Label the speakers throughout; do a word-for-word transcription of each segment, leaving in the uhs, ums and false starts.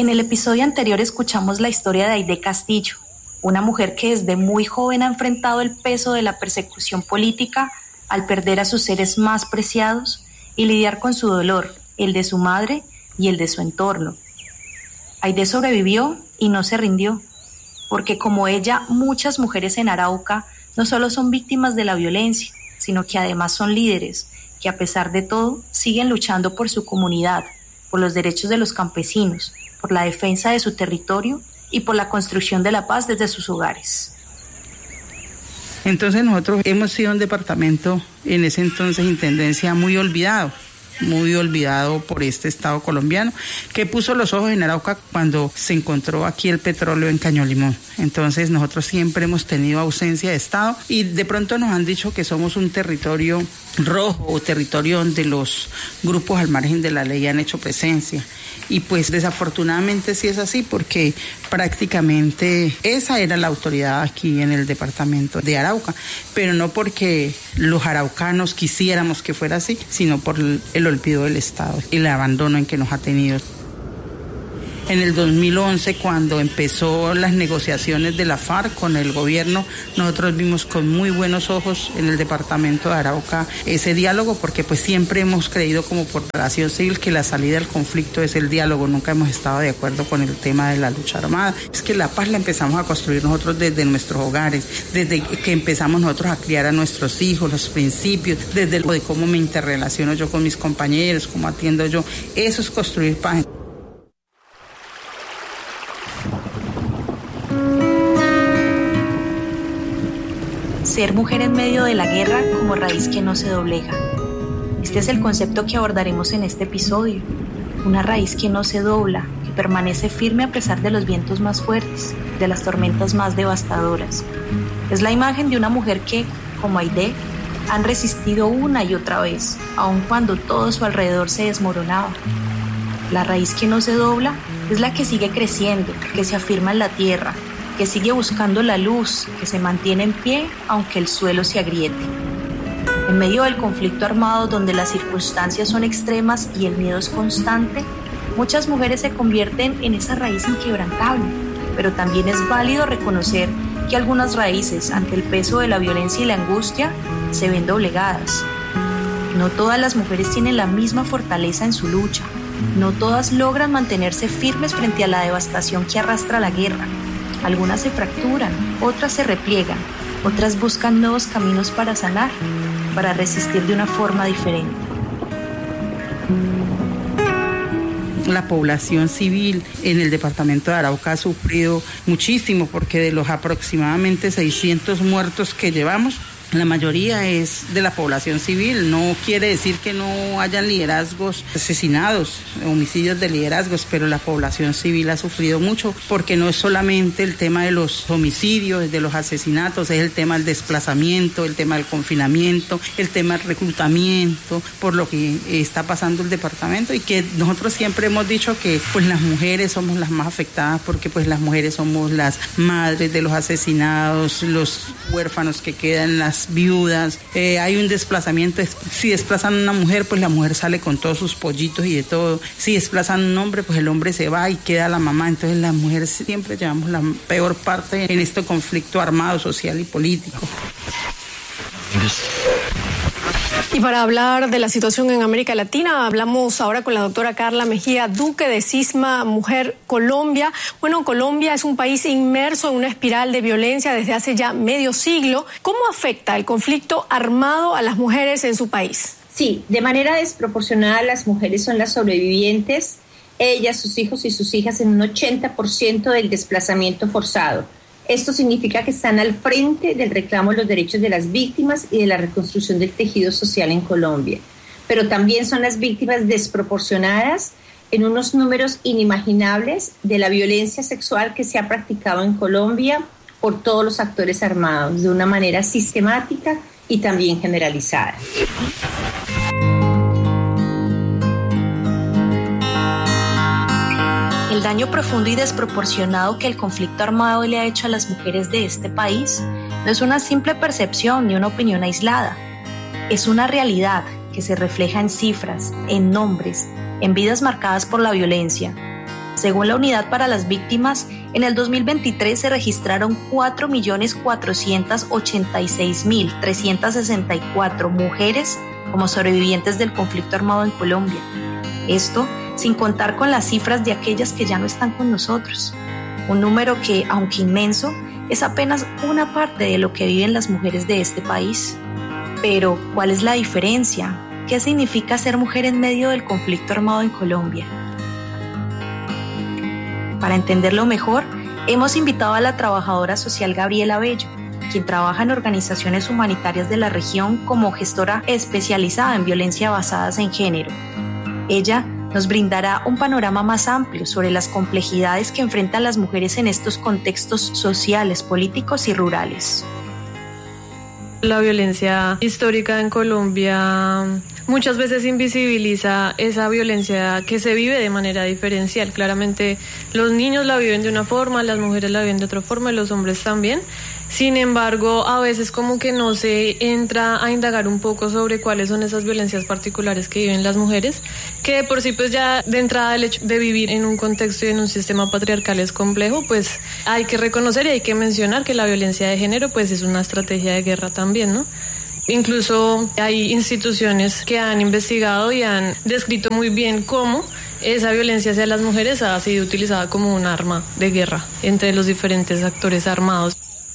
Speaker 1: En el episodio anterior escuchamos la historia de Aide Castillo, una mujer que desde muy joven ha enfrentado el peso de la persecución política al perder a sus seres más preciados y lidiar con su dolor, el de su madre y el de su entorno. Aide sobrevivió y no se rindió, porque como ella, muchas mujeres en Arauca no solo son víctimas de la violencia, sino que además son líderes, que a pesar de todo siguen luchando por su comunidad, por los derechos de los campesinos, por la defensa de su territorio y por la construcción de la paz desde sus hogares.
Speaker 2: Entonces nosotros hemos sido un departamento, en ese entonces intendencia, muy olvidado, muy olvidado por este Estado colombiano, que puso los ojos en Arauca cuando se encontró aquí el petróleo en Cañolimón. Entonces nosotros siempre hemos tenido ausencia de Estado y de pronto nos han dicho que somos un territorio rojo o territorio donde los grupos al margen de la ley han hecho presencia. Y pues desafortunadamente sí es así, porque prácticamente esa era la autoridad aquí en el departamento de Arauca, pero no porque los araucanos quisiéramos que fuera así, sino por el olvido del Estado y el abandono en que nos ha tenido. En el dos mil once, cuando empezó las negociaciones de la FARC con el gobierno, nosotros vimos con muy buenos ojos en el departamento de Arauca ese diálogo, porque pues siempre hemos creído como población civil que la salida del conflicto es el diálogo, nunca hemos estado de acuerdo con el tema de la lucha armada. Es que la paz la empezamos a construir nosotros desde nuestros hogares, desde que empezamos nosotros a criar a nuestros hijos, los principios, desde el de cómo me interrelaciono yo con mis compañeros, cómo atiendo yo, eso es construir paz.
Speaker 1: Ser mujer en medio de la guerra como raíz que no se doblega. Este es el concepto que abordaremos en este episodio. Una raíz que no se dobla, que permanece firme a pesar de los vientos más fuertes, de las tormentas más devastadoras. Es la imagen de una mujer que, como Aide, han resistido una y otra vez, aun cuando todo a su alrededor se desmoronaba. La raíz que no se dobla es la que sigue creciendo, que se afirma en la tierra, que sigue buscando la luz, que se mantiene en pie aunque el suelo se agriete. En medio del conflicto armado donde las circunstancias son extremas y el miedo es constante, muchas mujeres se convierten en esa raíz inquebrantable, pero también es válido reconocer que algunas raíces, ante el peso de la violencia y la angustia, se ven doblegadas. No todas las mujeres tienen la misma fortaleza en su lucha, no todas logran mantenerse firmes frente a la devastación que arrastra la guerra. Algunas se fracturan, otras se repliegan, otras buscan nuevos caminos para sanar, para resistir de una forma diferente.
Speaker 2: La población civil en el departamento de Arauca ha sufrido muchísimo, porque de los aproximadamente seiscientos muertos que llevamos, la mayoría es de la población civil. No quiere decir que no hayan liderazgos asesinados, homicidios de liderazgos, pero la población civil ha sufrido mucho, porque no es solamente el tema de los homicidios, de los asesinatos, es el tema del desplazamiento, el tema del confinamiento, el tema del reclutamiento, por lo que está pasando el departamento, y que nosotros siempre hemos dicho que pues las mujeres somos las más afectadas, porque pues las mujeres somos las madres de los asesinados, los huérfanos que quedan, las viudas, eh, hay un desplazamiento. Si desplazan a una mujer, pues la mujer sale con todos sus pollitos y de todo. Si desplazan a un hombre, pues el hombre se va y queda la mamá. Entonces las mujeres siempre llevamos la peor parte en este conflicto armado, social y político.
Speaker 3: Y para hablar de la situación en América Latina, hablamos ahora con la doctora Carla Mejía Duque de Cisma Mujer Colombia. Bueno, Colombia es un país inmerso en una espiral de violencia desde hace ya medio siglo. ¿Cómo afecta el conflicto armado a las mujeres en su país?
Speaker 4: Sí, de manera desproporcionada las mujeres son las sobrevivientes, ellas, sus hijos y sus hijas en un ochenta por ciento del desplazamiento forzado. Esto significa que están al frente del reclamo de los derechos de las víctimas y de la reconstrucción del tejido social en Colombia. Pero también son las víctimas desproporcionadas en unos números inimaginables de la violencia sexual que se ha practicado en Colombia por todos los actores armados de una manera sistemática y también generalizada.
Speaker 1: El daño profundo y desproporcionado que el conflicto armado le ha hecho a las mujeres de este país no es una simple percepción ni una opinión aislada. Es una realidad que se refleja en cifras, en nombres, en vidas marcadas por la violencia. Según la Unidad para las Víctimas, en el dos mil veintitrés se registraron cuatro millones cuatrocientos ochenta y seis mil trescientos sesenta y cuatro mujeres como sobrevivientes del conflicto armado en Colombia. Esto sin contar con las cifras de aquellas que ya no están con nosotros. Un número que, aunque inmenso, es apenas una parte de lo que viven las mujeres de este país. Pero, ¿cuál es la diferencia? ¿Qué significa ser mujer en medio del conflicto armado en Colombia? Para entenderlo mejor, hemos invitado a la trabajadora social Gabriela Bello, quien trabaja en organizaciones humanitarias de la región como gestora especializada en violencia basada en género. Ella nos brindará un panorama más amplio sobre las complejidades que enfrentan las mujeres en estos contextos sociales, políticos y rurales.
Speaker 5: La violencia histórica en Colombia muchas veces invisibiliza esa violencia que se vive de manera diferencial. Claramente los niños la viven de una forma, las mujeres la viven de otra forma y los hombres también. Sin embargo, a veces como que no se entra a indagar un poco sobre cuáles son esas violencias particulares que viven las mujeres, que de por sí pues ya de entrada el hecho de vivir en un contexto y en un sistema patriarcal es complejo, pues hay que reconocer y hay que mencionar que la violencia de género pues es una estrategia de guerra también, ¿no? Incluso hay instituciones que han investigado y han descrito muy bien cómo esa violencia hacia las mujeres ha sido utilizada como un arma de guerra entre los diferentes actores armados.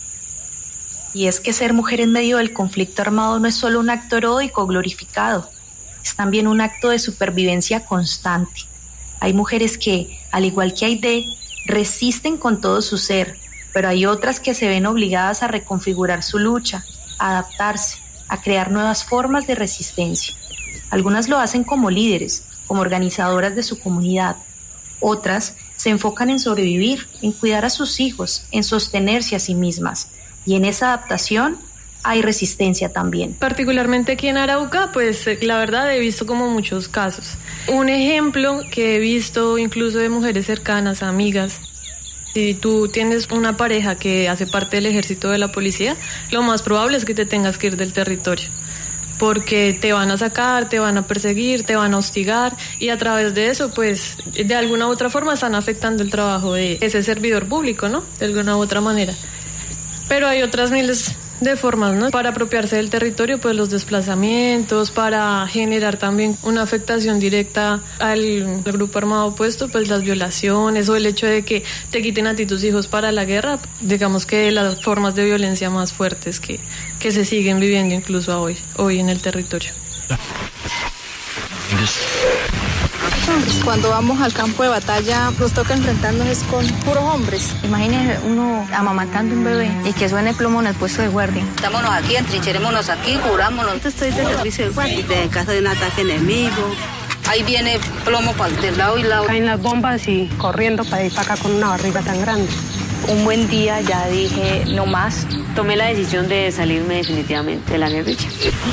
Speaker 1: Y es que ser mujer en medio del conflicto armado no es solo un acto heroico glorificado, es también un acto de supervivencia constante. Hay mujeres que, al igual que Aide, resisten con todo su ser, pero hay otras que se ven obligadas a reconfigurar su lucha, a adaptarse, a crear nuevas formas de resistencia. Algunas lo hacen como líderes, como organizadoras de su comunidad. Otras se enfocan en sobrevivir, en cuidar a sus hijos, en sostenerse a sí mismas. Y en esa adaptación hay resistencia también.
Speaker 5: Particularmente aquí en Arauca, pues la verdad he visto como muchos casos. Un ejemplo que he visto incluso de mujeres cercanas, amigas. Si tú tienes una pareja que hace parte del ejército de la policía, lo más probable es que te tengas que ir del territorio. Porque te van a sacar, te van a perseguir, te van a hostigar y a través de eso, pues, de alguna u otra forma están afectando el trabajo de ese servidor público, ¿no? De alguna u otra manera. Pero hay otras miles de formas, ¿no? Para apropiarse del territorio, pues los desplazamientos, para generar también una afectación directa al, al grupo armado opuesto, pues las violaciones o el hecho de que te quiten a ti tus hijos para la guerra, digamos que las formas de violencia más fuertes que, que se siguen viviendo incluso hoy, hoy en el territorio.
Speaker 6: Cuando vamos al campo de batalla nos toca enfrentarnos es con puros hombres.
Speaker 7: Imagínense uno amamantando un bebé y que suene plomo en el puesto de guardia.
Speaker 8: Estámonos aquí, entrincherémonos aquí, cubrámonos.
Speaker 6: Yo estoy de servicio de guardia, de caso de un ataque enemigo.
Speaker 8: Ahí viene plomo para del lado y lado.
Speaker 9: Caen las bombas y corriendo para ir para acá con una barriga tan grande.
Speaker 10: Un buen día ya dije no más. Tomé la decisión de salirme definitivamente de la guerrilla.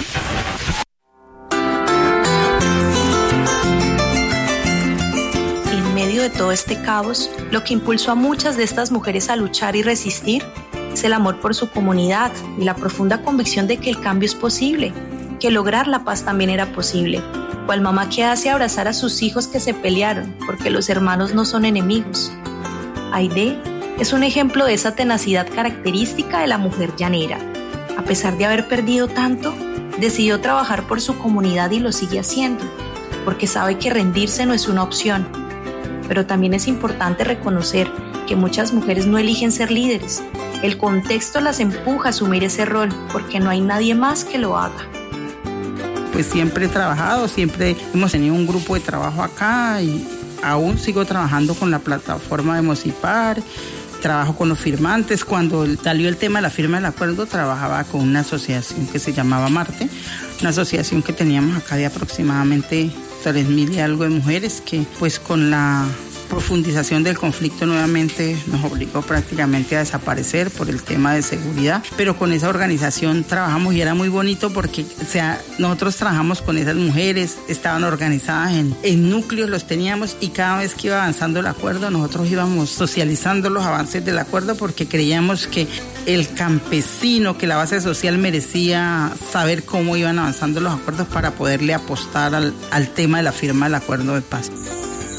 Speaker 1: De todo este caos, lo que impulsó a muchas de estas mujeres a luchar y resistir es el amor por su comunidad y la profunda convicción de que el cambio es posible, que lograr la paz también era posible, cual mamá que hace abrazar a sus hijos que se pelearon, porque los hermanos no son enemigos. Aide es un ejemplo de esa tenacidad característica de la mujer llanera. A pesar de haber perdido tanto, decidió trabajar por su comunidad y lo sigue haciendo, porque sabe que rendirse no es una opción. Pero también es importante reconocer que muchas mujeres no eligen ser líderes. El contexto las empuja a asumir ese rol porque no hay nadie más que lo haga.
Speaker 2: Pues siempre he trabajado, siempre hemos tenido un grupo de trabajo acá y aún sigo trabajando con la plataforma de Mocipar, trabajo con los firmantes. Cuando salió el tema de la firma del acuerdo, trabajaba con una asociación que se llamaba Marte, una asociación que teníamos acá de aproximadamente tres mil y algo de mujeres que pues con la profundización del conflicto nuevamente nos obligó prácticamente a desaparecer por el tema de seguridad, pero con esa organización trabajamos y era muy bonito porque o sea, nosotros trabajamos con esas mujeres, estaban organizadas en, en núcleos, los teníamos y cada vez que iba avanzando el acuerdo nosotros íbamos socializando los avances del acuerdo porque creíamos que el campesino, que la base social merecía saber cómo iban avanzando los acuerdos para poderle apostar al, al tema de la firma del acuerdo de paz.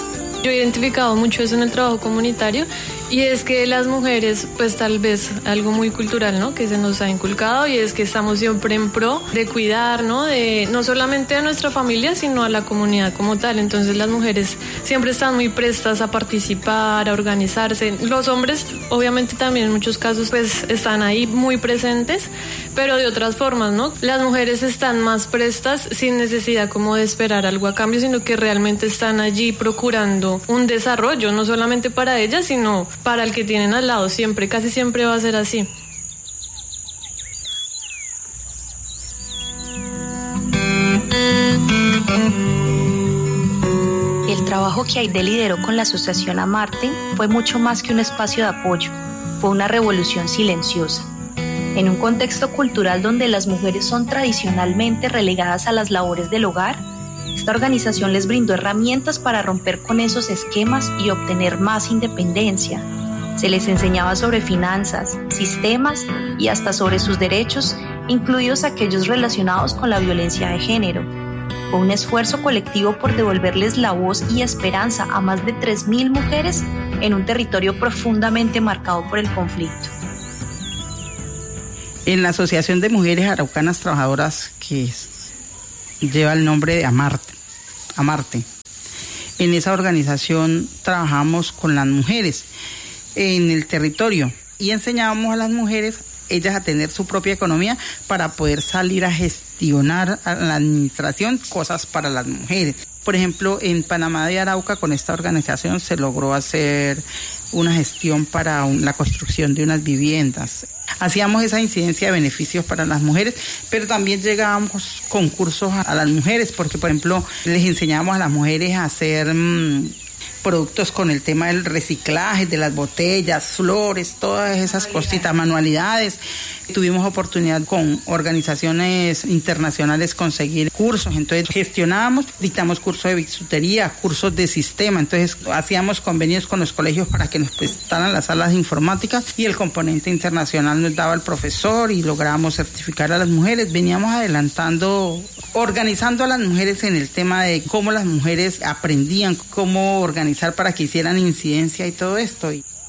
Speaker 5: Yo he identificado mucho eso en el trabajo comunitario y es que las mujeres, pues tal vez algo muy cultural, ¿no? Que se nos ha inculcado y es que estamos siempre en pro de cuidar, ¿no? De no solamente a nuestra familia, sino a la comunidad como tal. Entonces las mujeres siempre están muy prestas a participar, a organizarse. Los hombres, obviamente también en muchos casos, pues están ahí muy presentes, pero de otras formas, ¿no? Las mujeres están más prestas sin necesidad como de esperar algo a cambio, sino que realmente están allí procurando un desarrollo, no solamente para ellas, sino para el que tienen al lado. Siempre, casi siempre va a ser así.
Speaker 1: El trabajo que Aide lideró con la Asociación Amarte fue mucho más que un espacio de apoyo, fue una revolución silenciosa. En un contexto cultural donde las mujeres son tradicionalmente relegadas a las labores del hogar, esta organización les brindó herramientas para romper con esos esquemas y obtener más independencia. Se les enseñaba sobre finanzas, sistemas y hasta sobre sus derechos, incluidos aquellos relacionados con la violencia de género. Fue un esfuerzo colectivo por devolverles la voz y esperanza a más de tres mil mujeres en un territorio profundamente marcado por el conflicto.
Speaker 2: En la Asociación de Mujeres Araucanas Trabajadoras, que lleva el nombre de Amarte, Amarte, en esa organización trabajamos con las mujeres en el territorio y enseñábamos a las mujeres, ellas a tener su propia economía para poder salir a gestionar a la administración cosas para las mujeres. Por ejemplo, en Panamá de Arauca con esta organización se logró hacer una gestión para un, la construcción de unas viviendas. Hacíamos esa incidencia de beneficios para las mujeres, pero también llegábamos concursos a, a las mujeres, porque por ejemplo les enseñábamos a las mujeres a hacer mmm, productos con el tema del reciclaje, de las botellas, flores, todas esas cositas, manualidades. Tuvimos oportunidad con organizaciones internacionales conseguir cursos, entonces gestionábamos, dictamos cursos de bisutería, cursos de sistema, entonces hacíamos convenios con los colegios para que nos prestaran las salas de informática y el componente internacional nos daba el profesor y lográbamos certificar a las mujeres. Veníamos adelantando, organizando a las mujeres en el tema de cómo las mujeres aprendían, cómo organizar para que hicieran incidencia y todo esto.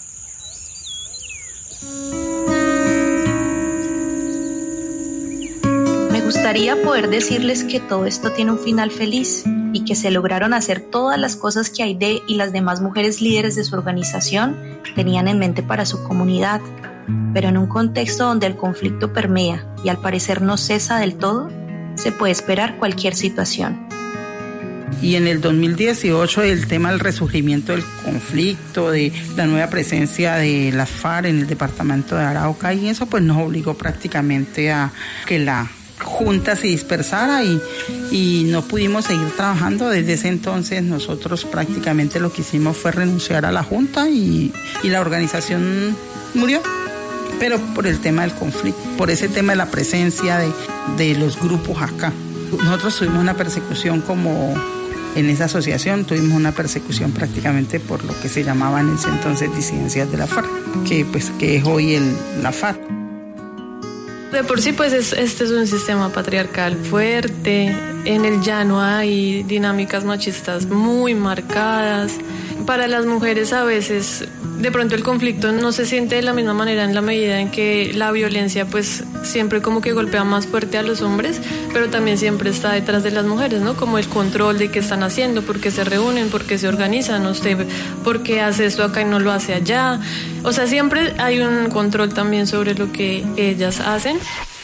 Speaker 1: Me gustaría poder decirles que todo esto tiene un final feliz y que se lograron hacer todas las cosas que Aide y las demás mujeres líderes de su organización tenían en mente para su comunidad, pero en un contexto donde el conflicto permea y al parecer no cesa del todo, se puede esperar cualquier situación.
Speaker 2: Y en el dos mil dieciocho el tema del resurgimiento del conflicto, de la nueva presencia de la FARC en el departamento de Arauca, y eso pues nos obligó prácticamente a que la junta se dispersara y, y no pudimos seguir trabajando. Desde ese entonces nosotros prácticamente lo que hicimos fue renunciar a la junta y, y la organización murió, pero por el tema del conflicto, por ese tema de la presencia de, de los grupos acá. Nosotros tuvimos una persecución como en esa asociación, tuvimos una persecución prácticamente por lo que se llamaba en ese entonces disidencias de la FARC, que pues que es hoy el, la FARC.
Speaker 5: De por sí, pues es, este es un sistema patriarcal fuerte. En el llano hay dinámicas machistas muy marcadas. Para las mujeres a veces, de pronto el conflicto no se siente de la misma manera en la medida en que la violencia pues siempre como que golpea más fuerte a los hombres, pero también siempre está detrás de las mujeres, ¿no? Como el control de qué están haciendo, por qué se reúnen, por qué se organizan, usted por qué hace esto acá y no lo hace allá. O sea, siempre hay un control también sobre lo que ellas hacen.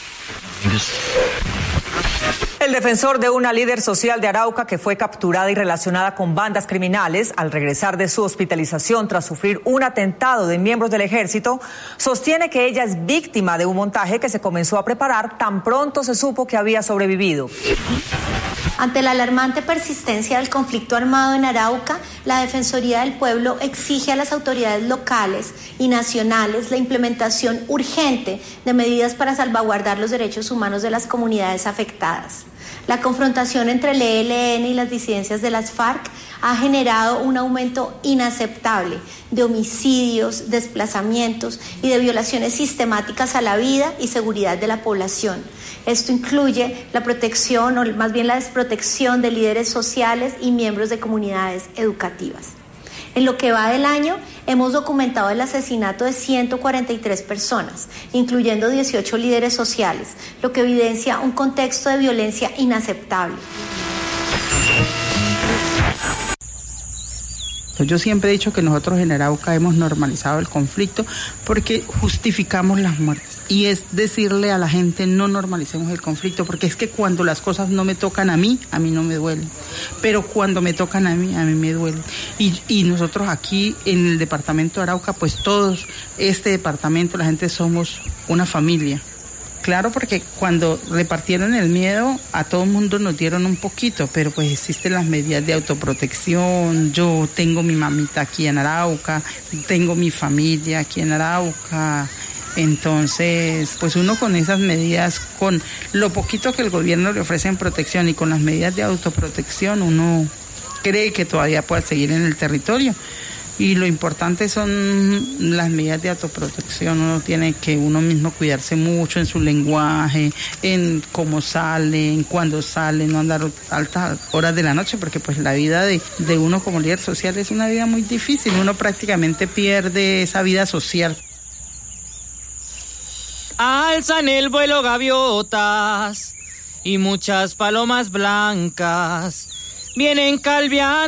Speaker 11: El defensor de una líder social de Arauca que fue capturada y relacionada con bandas criminales al regresar de su hospitalización tras sufrir un atentado de miembros del ejército, sostiene que ella es víctima de un montaje que se comenzó a preparar tan pronto se supo que había sobrevivido.
Speaker 12: Ante la alarmante persistencia del conflicto armado en Arauca, la Defensoría del Pueblo exige a las autoridades locales y nacionales la implementación urgente de medidas para salvaguardar los derechos humanos de las comunidades afectadas. La confrontación entre el E L N y las disidencias de las FARC ha generado un aumento inaceptable de homicidios, desplazamientos y de violaciones sistemáticas a la vida y seguridad de la población. Esto incluye la protección, o más bien la desprotección de líderes sociales y miembros de comunidades educativas. En lo que va del año, hemos documentado el asesinato de ciento cuarenta y tres personas, incluyendo dieciocho líderes sociales, lo que evidencia un contexto de violencia inaceptable.
Speaker 2: Yo siempre he dicho que nosotros en Arauca hemos normalizado el conflicto porque justificamos las muertes. Y es decirle a la gente, no normalicemos el conflicto, porque es que cuando las cosas no me tocan a mí, a mí no me duelen. Pero cuando me tocan a mí, a mí me duelen. Y, y nosotros aquí en el departamento de Arauca, pues todos, este departamento, la gente somos una familia. Claro, porque cuando repartieron el miedo, a todo el mundo nos dieron un poquito, pero pues existen las medidas de autoprotección. Yo tengo mi mamita aquí en Arauca, tengo mi familia aquí en Arauca. Entonces, pues uno con esas medidas, con lo poquito que el gobierno le ofrece en protección y con las medidas de autoprotección, uno cree que todavía puede seguir en el territorio. Y lo importante son las medidas de autoprotección. Uno tiene que uno mismo cuidarse mucho en su lenguaje, en cómo sale, en cuándo sale, no andar a altas horas de la noche, porque pues la vida de, de uno como líder social es una vida muy difícil. Uno prácticamente pierde esa vida social.
Speaker 13: Alzan el vuelo gaviotas y muchas palomas blancas vienen calviando.